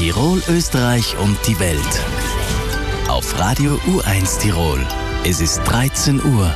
Tirol, Österreich und die Welt. Auf Radio U1 Tirol. Es ist 13 Uhr.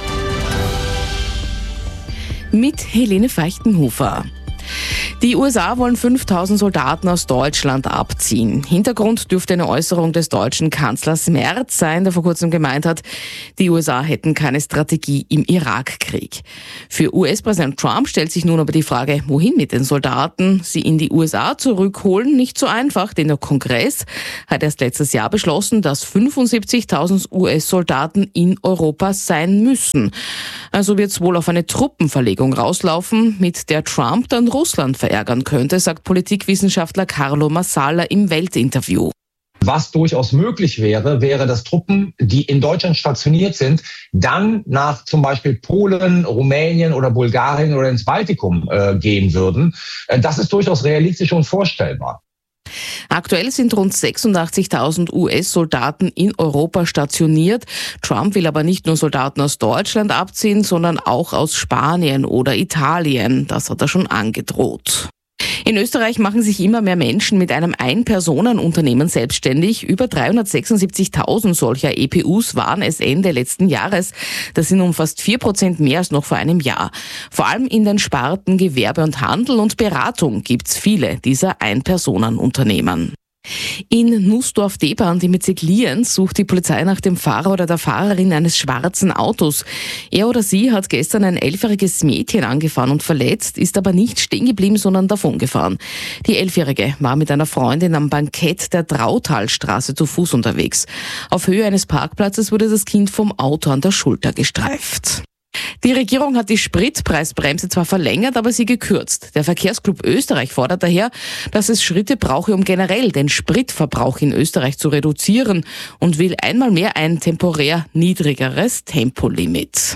Mit Helene Feichtenhofer. Die USA wollen 5.000 Soldaten aus Deutschland abziehen. Hintergrund dürfte eine Äußerung des deutschen Kanzlers Merz sein, der vor kurzem gemeint hat, die USA hätten keine Strategie im Irakkrieg. Für US-Präsident Trump stellt sich nun aber die Frage, wohin mit den Soldaten? Sie in die USA zurückholen? Nicht so einfach, denn der Kongress hat erst letztes Jahr beschlossen, dass 75.000 US-Soldaten in Europa sein müssen. Also wird es wohl auf eine Truppenverlegung rauslaufen, mit der Trump dann Russland verärgern könnte, sagt Politikwissenschaftler Carlo Massala im Weltinterview. Was durchaus möglich wäre, dass Truppen, die in Deutschland stationiert sind, dann nach zum Beispiel Polen, Rumänien oder Bulgarien oder ins Baltikum gehen würden. Das ist durchaus realistisch und vorstellbar. Aktuell sind rund 86.000 US-Soldaten in Europa stationiert. Trump will aber nicht nur Soldaten aus Deutschland abziehen, sondern auch aus Spanien oder Italien. Das hat er schon angedroht. In Österreich machen sich immer mehr Menschen mit einem Ein-Personen-Unternehmen selbstständig. Über 376.000 solcher EPUs waren es Ende letzten Jahres. Das sind um fast 4% mehr als noch vor einem Jahr. Vor allem in den Sparten Gewerbe und Handel und Beratung gibt's viele dieser Ein-Personen-Unternehmen. In Nussdorf-Debern, im Bezirk Lienz, sucht die Polizei nach dem Fahrer oder der Fahrerin eines schwarzen Autos. Er oder sie hat gestern ein 11-jähriges Mädchen angefahren und verletzt, ist aber nicht stehen geblieben, sondern davongefahren. Die 11-Jährige war mit einer Freundin am Bankett der Trautalstraße zu Fuß unterwegs. Auf Höhe eines Parkplatzes wurde das Kind vom Auto an der Schulter gestreift. Die Regierung hat die Spritpreisbremse zwar verlängert, aber sie gekürzt. Der Verkehrsclub Österreich fordert daher, dass es Schritte brauche, um generell den Spritverbrauch in Österreich zu reduzieren und will einmal mehr ein temporär niedrigeres Tempolimit.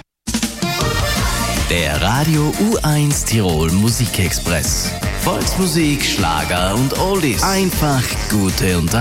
Der Radio U1 Tirol Musikexpress. Volksmusik, Schlager und Oldies. Einfach gute Unterhaltung.